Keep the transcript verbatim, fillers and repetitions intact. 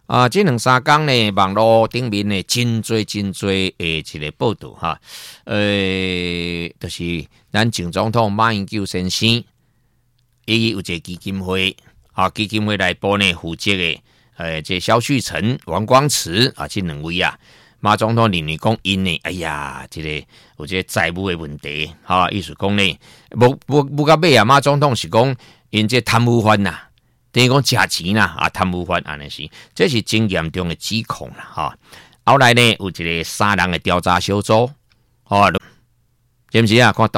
啊，这两三天呢，网络顶面呢真多真多诶一个报道哈，呃，就是咱前总统马英九先生，伊有一个基金会，啊，基金会内部呢负责的，呃，这萧旭成、王光慈啊，这两位啊。马总统认为讲因呢，哎呀，这个有这个债务的问题，哈，意思讲呢，不不不到尾啊，马总统是讲因这贪污犯呐，等于讲假钱啦，啊，贪污犯安尼是，这是真严重的指控啦，哈。后来呢，有一个三人的调查小组，哦，知唔知啊？看